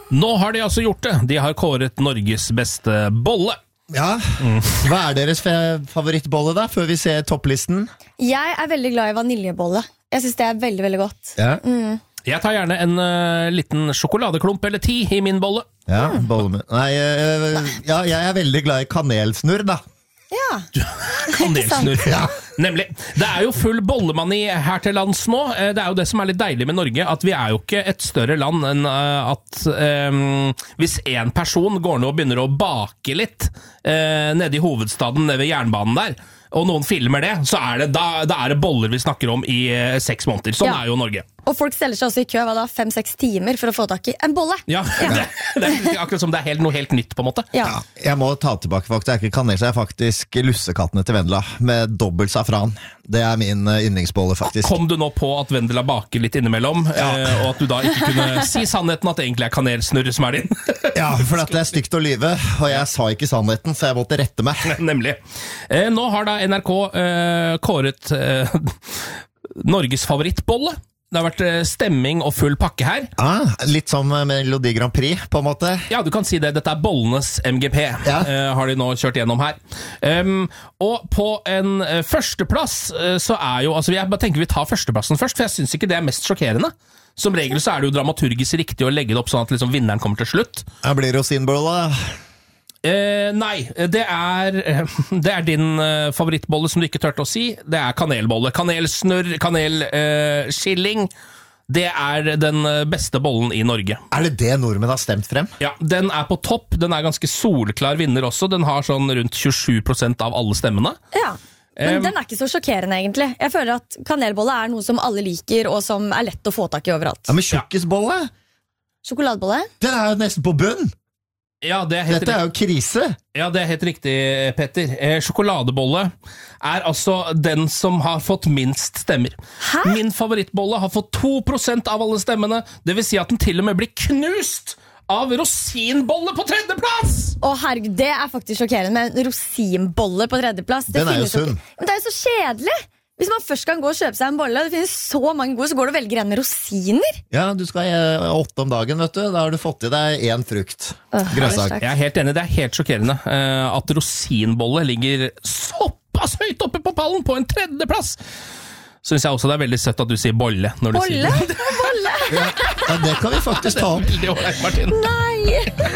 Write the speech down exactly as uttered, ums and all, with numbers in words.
Nå har de altså gjort det. De har kåret Norges beste bolle. Ja, hva er deres favorittbolle da, før vi ser topplisten? Jeg er veldig glad i vaniljebolle. Jeg synes det er veldig, veldig godt. Ja. Mm. Jeg tar gjerne en uh, liten sjokoladeklump eller ti i min bolle. Ja, bolle med. Nei, uh, ja, jeg er veldig glad i kanelsnurr da. Ja. Kanelsnurr. Ja. Nemlig. Det er jo full bollemani her til lands nå. Det er jo det som er litt deilig med Norge, at vi er jo ikke et større land enn at um, hvis en person går ned og begynner å bake litt uh, nede i hovedstaden, nede ved jernbanen der, og noen filmer det, så er det, da, da er det boller vi snakker om i uh, seks måneder. Sånn ja. Er jo Norge. Og folk steller seg også i kø, hva da, fem-seks timer for å få tak i en bolle. Ja, ja. Det, det er akkurat som det er helt, noe helt nytt på en måte. Ja. Ja, jeg må ta tilbake faktisk, det er ikke kanel, det er faktisk lussekattene til Vendela, med dobbelt safran. Det er min yndlingsbolle faktisk. Kom du nå på at Vendela baker litt innimellom, ja. eh, og at du da ikke kunne si sannheten at det egentlig er kanelsnurr som er din? Ja, for det er stygt å lyve, og jeg sa ikke sannheten, så jeg måtte rette meg. Nemlig. Eh, nå har da N R K eh, kåret eh, Norges favorittbolle. Det har vært stemming og full pakke her. Ah, litt som Melodi Grand Prix, på en måte. Ja, du kan si det. Dette er bollenes M G P, ja. uh, har de nå kjørt gjennom her. Um, og på en uh, førsteplass uh, så er jo, altså jeg bare tenker vi tar førsteplassen først, for jeg synes ikke det er mest sjokkerende. Som regel så er det jo dramaturgisk riktig å legge det opp sånn at liksom vinneren kommer til slutt. Ja, blir rosinbolle da? Eh, nei, det er, det er din uh, favorittbolle som du ikke tørte å si. Det er kanelbolle. Kanelsnurr, kanelskilling. Uh, det er den beste bollen i Norge. Er det det nordmenn har stemt frem? Ja, den er på topp. Den er ganske soleklar vinner også. Den har sånn rundt tjuesju prosent av alle stemmene. Ja, men um, den er ikke så sjokkerende egentlig. Jeg føler at kanelbolle er noe som alle liker, og som er lett å få tak i overalt. Ja, men tjukkisbolle? Sjokoladebolle? Den er jo nesten på bunn. Ja, det er helt Dette er jo krise. Ja, det er helt riktig, Petter. Eh, sjokoladebolle er altså den som har fått minst stemmer. Hæ? Min favorittbolle har fått to prosent av alle stemmene. Det vil si at den til og med blir knust av rosinbolle på tredjeplass! Å herregud, det er faktisk sjokkerende med rosinbolle på tredjeplass. Det den er jo sunn. Men det er jo så kjedelig! Hvis man først kan gå og kjøpe seg en bolle, det finnes så mange gode, så går du og velger en med rosiner. Ja, du skal ha åtte om dagen, vet du. Da har du fått i deg en frukt. Øh, Grønnsak. Jeg er helt enig, det er helt sjokkerende uh, at rosinbolle ligger såpass høyt oppe på pallen på en tredjeplass. Synes jeg også det er veldig søtt at du sier bolle når du bolle? sier det. Bolle? Ja, det kan vi faktisk ta opp. Det er veldig ålreit, Martin. Nei!